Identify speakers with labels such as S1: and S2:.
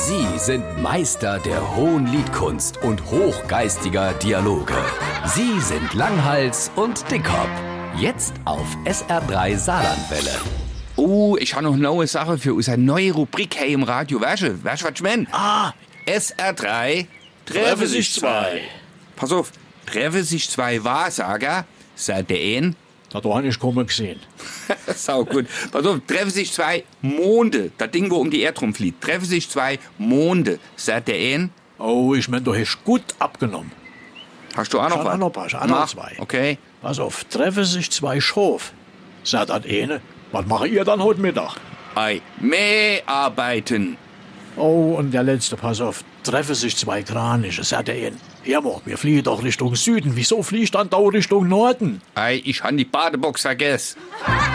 S1: Sie sind Meister der hohen Liedkunst und hochgeistiger Dialoge. Sie sind Langhals und Dickhop. Jetzt auf SR3 Saarlandwelle.
S2: Oh, ich habe noch eine neue Sache für unsere neue Rubrik hier im Radio. Weißt du, was ich meine? SR3
S3: Treffe sich zwei.
S2: Pass auf, treffe sich zwei Wahrsager, sagt der ein.
S3: Das habe ich kommen gesehen.
S2: Sau gut. Pass auf, treffen sich zwei Monde, das Ding, wo um die Erde rumfliegt. Treffen sich zwei Monde, sagt der ein.
S3: Oh, ich mein, du hast gut abgenommen.
S2: Hast du auch noch was?
S3: Ich habe noch zwei.
S2: Okay.
S3: Pass auf, treffe sich zwei Schof. Sagt das eine, was macht ihr dann heute Mittag?
S2: Ei, mehr arbeiten.
S3: Oh, und der letzte, pass auf, treffe sich zwei Kraniche. Sagt der eine, ja, wir fliegen doch Richtung Süden. Wieso fliegt dann da Richtung Norden?
S2: Ei, ich han die Badebox vergessen.